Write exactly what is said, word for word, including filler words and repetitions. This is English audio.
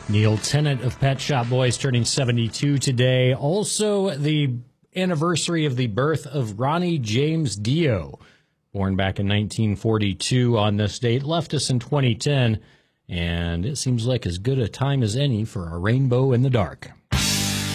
Neil Tennant of Pet Shop Boys turning seventy-two today. Also, the anniversary of the birth of Ronnie James Dio, born back in nineteen forty-two on this date, left us in twenty ten, and it seems like as good a time as any for a rainbow in the dark.